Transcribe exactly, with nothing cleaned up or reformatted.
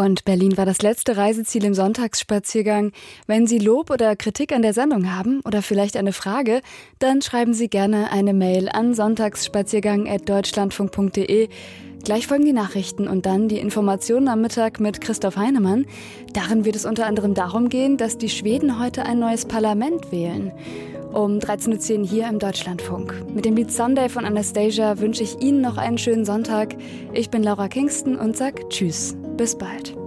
Und Berlin war das letzte Reiseziel im Sonntagsspaziergang. Wenn Sie Lob oder Kritik an der Sendung haben oder vielleicht eine Frage, dann schreiben Sie gerne eine Mail an sonntagsspaziergang at deutschlandfunk punkt de. Gleich folgen die Nachrichten und dann die Informationen am Mittag mit Christoph Heinemann. Darin wird es unter anderem darum gehen, dass die Schweden heute ein neues Parlament wählen. Um dreizehn Uhr zehn hier im Deutschlandfunk. Mit dem Lied Sunday von Anastasia wünsche ich Ihnen noch einen schönen Sonntag. Ich bin Laura Kingston und sag Tschüss. Bis bald.